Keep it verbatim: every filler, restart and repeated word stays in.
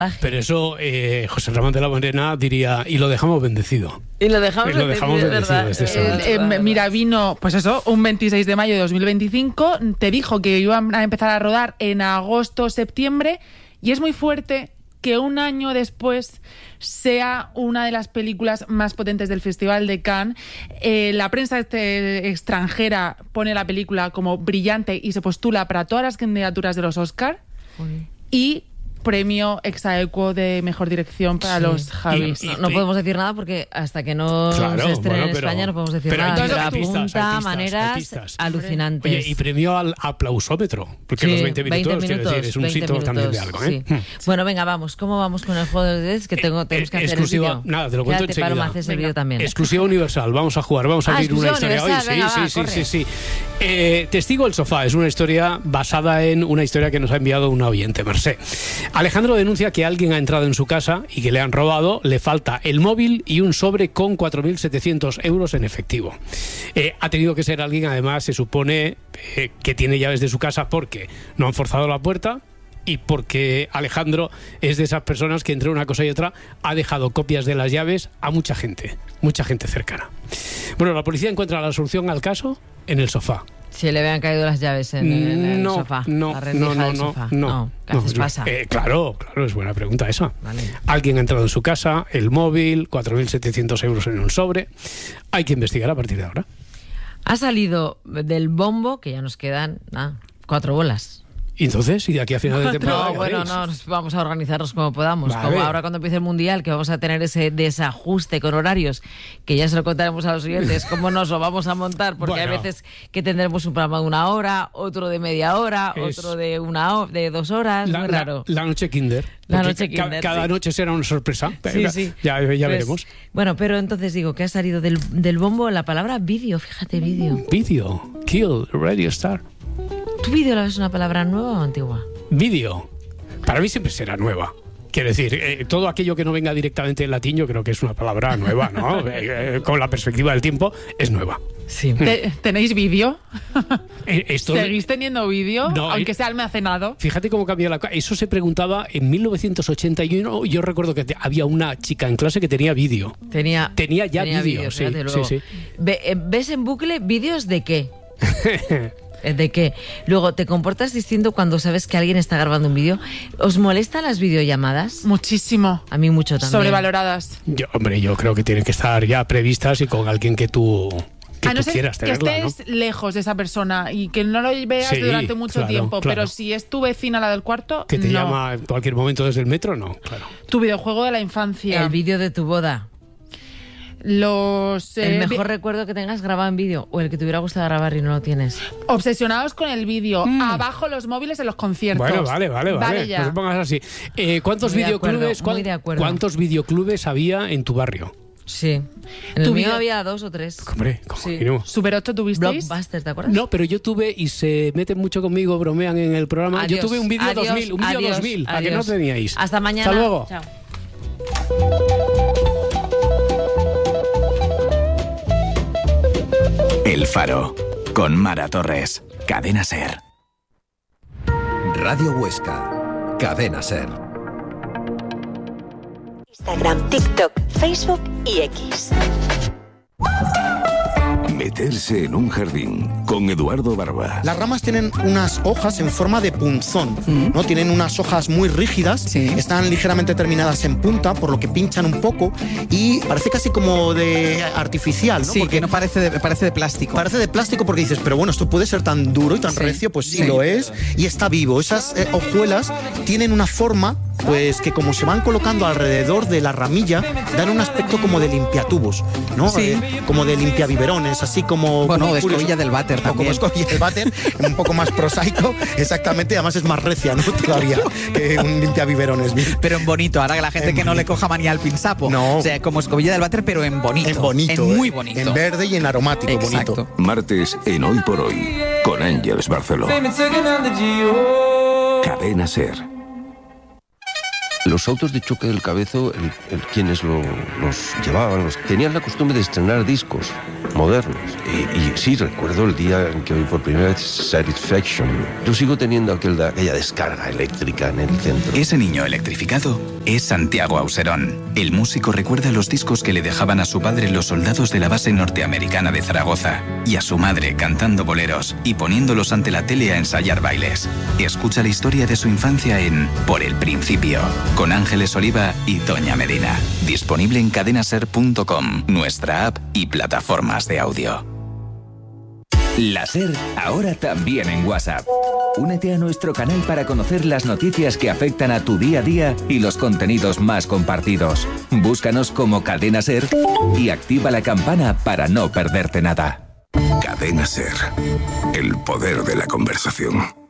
Pero eso, eh, José Ramón de la Morena diría, y lo dejamos bendecido. Y lo dejamos, y lo dejamos bendecido. bendecido este eh, eh, mira, vino, pues eso, un veintiséis de mayo de dos mil veinticinco, te dijo que iban a empezar a rodar en agosto o septiembre, y es muy fuerte que un año después sea una de las películas más potentes del Festival de Cannes. Eh, la prensa este, extranjera pone la película como brillante y se postula para todas las candidaturas de los Oscar. Uy. Y premio ex aequo de mejor dirección para sí. los Javis. No, no podemos decir nada porque hasta que no claro, se estrene bueno, en pero, España no podemos decir pero nada. Pero apunta artistas, maneras artistas. alucinantes. Oye, y premio al aplausómetro, porque sí, los veinte minutos, veinte minutos quiero decir, es un síntoma minutos, también de algo. ¿eh? Sí. Bueno, venga, vamos. ¿Cómo vamos con el juego de diez? Que tengo, tenemos que hacer exclusiva, el vídeo. Nada, te lo cuento Quédate, enseguida. Paloma, haces el vídeo también. Exclusiva universal. Vamos a jugar, vamos a ah, abrir una historia hoy. Venga, sí, va, sí, sí, sí, sí. Eh, Testigo el sofá es una historia basada en una historia que nos ha enviado una oyente, Mercé. Alejandro denuncia que alguien ha entrado en su casa y que le han robado, le falta el móvil y un sobre con cuatro mil setecientos euros en efectivo. Eh, ha tenido que ser alguien, además, se supone eh, que tiene llaves de su casa porque no han forzado la puerta y porque Alejandro es de esas personas que entre una cosa y otra ha dejado copias de las llaves a mucha gente, mucha gente cercana. Bueno, la policía encuentra la solución al caso en el sofá. Si le habían caído las llaves en, en el no, sofá. No, la no, no, del no, sofá. no, no. ¿Qué no, haces no. pasa? Eh, claro, claro, es buena pregunta esa. Vale. Alguien ha entrado en su casa, el móvil, cuatro mil setecientos euros en un sobre. Hay que investigar a partir de ahora. Ha salido del bombo, que ya nos quedan ah, cuatro bolas. ¿Y entonces? ¿Y de aquí a final de temporada? No, bueno, no, vamos a organizarnos como podamos. Vale. Como ahora cuando empiece el Mundial, que vamos a tener ese desajuste con horarios, que ya se lo contaremos a los oyentes, cómo nos lo vamos a montar, porque bueno. hay veces que tendremos un programa de una hora, otro de media hora, es... otro de una de dos horas, la, muy raro. La, la noche Kinder. La noche ca Kinder, Cada sí. noche será una sorpresa. Sí, sí. Ya, ya pues, veremos. Bueno, pero entonces digo que ha salido del, del bombo la palabra vídeo, fíjate, vídeo. Vídeo, Kill, Radio Star. ¿Tu vídeo la ves una palabra nueva o antigua? Vídeo. Para mí siempre será nueva. Quiero decir, eh, todo aquello que no venga directamente del latín, yo creo que es una palabra nueva, ¿no? eh, eh, con la perspectiva del tiempo, es nueva. Sí. ¿Tenéis vídeo? Eh, esto... ¿Seguís teniendo vídeo? No, aunque eh... sea almacenado. Fíjate cómo cambió la cosa. Eso se preguntaba en mil novecientos ochenta y uno. Yo recuerdo que te... había una chica en clase que tenía vídeo. Tenía, tenía ya vídeo, sí, sí, sí. ¿Ves en bucle vídeos de qué? ¿De qué? Luego, ¿te comportas distinto cuando sabes que alguien está grabando un vídeo? ¿Os molestan las videollamadas? Muchísimo. A mí mucho también. Sobrevaloradas. Yo, hombre, yo creo que tienen que estar ya previstas y con alguien que tú, que a no tú ser quieras que tenerla, estés ¿no? lejos de esa persona y que no lo veas sí, durante mucho claro, tiempo, claro. pero si es tu vecina la del cuarto, que te no. llama en cualquier momento desde el metro, no, claro. Tu videojuego de la infancia. El vídeo de tu boda. Los eh, el mejor recuerdo que tengas grabado en vídeo o el que te hubiera gustado grabar y no lo tienes. Obsesionados con el vídeo. Mm. Abajo los móviles en los conciertos. Bueno, vale, vale, vale. vale no te pongas así. Eh, ¿Cuántos videoclubes? ¿Cuántos videoclubes había en tu barrio? Sí. En el mío video... había dos o tres. Hombre, ¿cómo sí. no? ¿Super ocho tuvisteis? Blockbuster, ¿te acuerdas? No, pero yo tuve, y se meten mucho conmigo, bromean en el programa. Adiós, yo tuve un vídeo adiós, dos mil. Un vídeo adiós, dos mil. adiós. ¿A que no teníais? Hasta mañana. Hasta luego. Chao. El Faro, con Mara Torres, Cadena SER. Radio Huesca, Cadena SER. Instagram, TikTok, Facebook y X. Meterse en un jardín con Eduardo Barba. Las ramas tienen unas hojas en forma de punzón, mm. ¿no? Tienen unas hojas muy rígidas, sí. Están ligeramente terminadas en punta, por lo que pinchan un poco y parece casi como de artificial, ¿no? Sí, porque que no parece de, parece de plástico. Parece de plástico porque dices, pero bueno, esto puede ser tan duro y tan sí. recio, pues sí, sí lo es, y está vivo. Esas eh, hojuelas tienen una forma, pues que como se van colocando alrededor de la ramilla, dan un aspecto como de limpiatubos, ¿no? Sí. Eh, como de limpiabiberones, así como... Bueno, como de escobilla del váter o también. Como escobilla del váter, un poco más prosaico, exactamente, además es más recia, ¿no? Todavía que un limpiabiberones. Pero en bonito, ahora que la gente en que bonito. no le coja manía al pinsapo. No. O sea, como escobilla del váter, pero en bonito. En bonito. En muy eh, bonito. En verde y en aromático, exacto. bonito. Martes en Hoy por Hoy, con Ángeles Barceló. Cadena SER. Los autos de choque del Cabezo, el, el, quienes lo, los llevaban, los, tenían la costumbre de estrenar discos modernos. Y, y sí, recuerdo el día en que oí por primera vez Satisfaction. Yo sigo teniendo aquel, aquella descarga eléctrica en el centro. Ese niño electrificado es Santiago Auserón. El músico recuerda los discos que le dejaban a su padre los soldados de la base norteamericana de Zaragoza y a su madre cantando boleros y poniéndolos ante la tele a ensayar bailes. Escucha la historia de su infancia en Por el Principio, con Ángeles Oliva y Doña Medina. Disponible en cadena ser punto com, nuestra app y plataformas de audio. La SER, ahora también en WhatsApp. Únete a nuestro canal para conocer las noticias que afectan a tu día a día y los contenidos más compartidos. Búscanos como Cadena SER y activa la campana para no perderte nada. Cadena SER, el poder de la conversación.